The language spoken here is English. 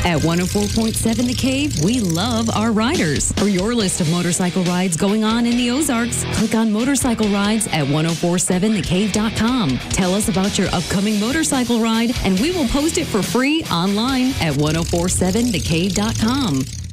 At 104.7 The Cave, we love our riders. For your list of motorcycle rides going on in the Ozarks, click on motorcycle rides at 1047thecave.com. Tell us about your upcoming motorcycle ride, and we will post it for free online at 1047thecave.com.